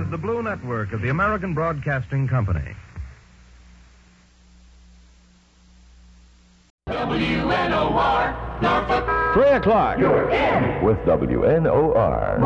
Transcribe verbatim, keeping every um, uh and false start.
of the Blue Network of the American Broadcasting Company. W N O R, Norfolk. Three o'clock. You're in. With W N O R.